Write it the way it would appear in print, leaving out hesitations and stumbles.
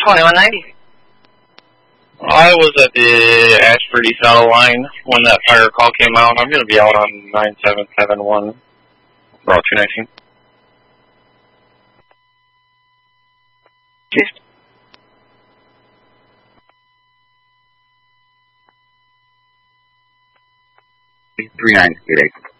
2190. I was at the Ashford East Auto Line when that fire call came out. I'm going to be out on 9771, Route 219. Cheers. 3988.